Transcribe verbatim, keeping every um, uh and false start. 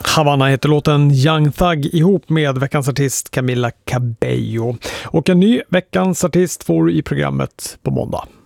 Havana heter låten Young Thug ihop med veckans artist Camila Cabello. Och en ny veckans artist får i programmet på måndag.